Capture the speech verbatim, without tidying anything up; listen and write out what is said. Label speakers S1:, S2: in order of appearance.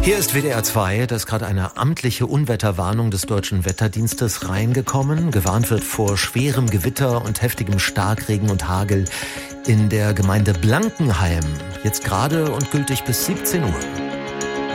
S1: Hier ist W D R zwei, da ist gerade eine amtliche Unwetterwarnung des Deutschen Wetterdienstes reingekommen. Gewarnt wird vor schwerem Gewitter und heftigem Starkregen und Hagel in der Gemeinde Blankenheim. Jetzt gerade und gültig bis siebzehn Uhr.